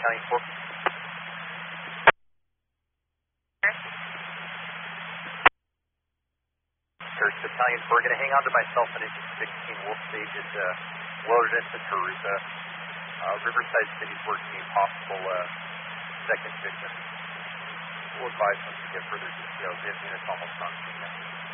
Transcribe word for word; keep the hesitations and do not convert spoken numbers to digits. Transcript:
Battalion four. First Battalion four, going to hang on to myself and engine sixteen. Wolf Stage is uh, wilderness to Tarusa. Uh, Riverside City's fourteen, possible uh, second victim. We'll advise once we get further details. This unit's almost on scene.